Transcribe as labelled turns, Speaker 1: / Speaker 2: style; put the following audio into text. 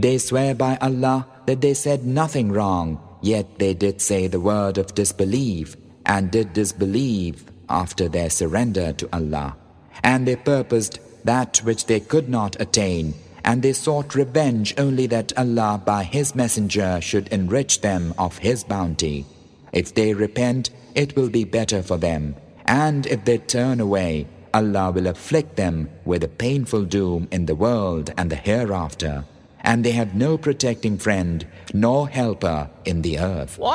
Speaker 1: They swear by Allah that they said nothing wrong, yet they did say the word of disbelief, and did disbelieve after their surrender to Allah. And they purposed that which they could not attain, and they sought revenge only that Allah by His Messenger should enrich them of His bounty. If they repent, it will be better for them, and if they turn away, Allah will afflict them with a painful doom in the world and the hereafter, and they have no protecting friend nor helper in the earth.